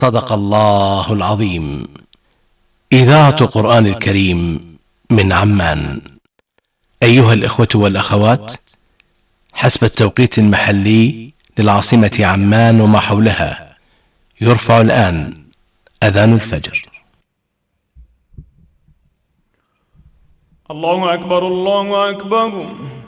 صدق الله العظيم. إذاعة قرآن الكريم من عمان. أيها الإخوة والأخوات، حسب التوقيت المحلي للعاصمة عمان وما حولها، يرفع الآن أذان الفجر. الله أكبر الله أكبر.